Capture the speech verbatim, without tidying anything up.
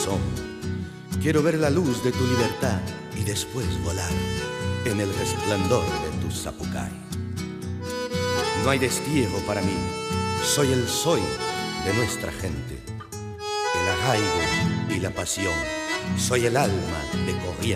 corazón. Quiero ver la luz de tu libertad y después volar en el resplandor de tu zapucay. No hay destierro para mí, soy el soy de nuestra gente, el arraigo y la pasión, soy el alma de corriente.